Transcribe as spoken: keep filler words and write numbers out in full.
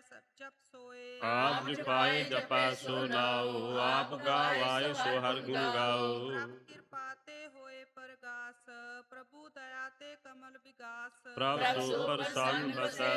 ਸਭ ਜਪ ਸੋਏ। ਆਪ ਜਪਾਏ ਜਪਾ ਸੋ ਨਾਉ, ਆਪ ਗਾਵਾਏ ਸੋ ਹਰ ਗੁਣ ਗਾਉ। ਪ੍ਰਭ ਕਿਰਪਾ ਤੇ ਹੋਏ ਪਰਗਾਸ, ਪ੍ਰਭੂ ਦਇਆ ਤੇ ਕਮਲ ਵਿਗਾਸ। ਪ੍ਰਭ ਸੋ ਪ੍ਰਸੰਨ ਬਸੈ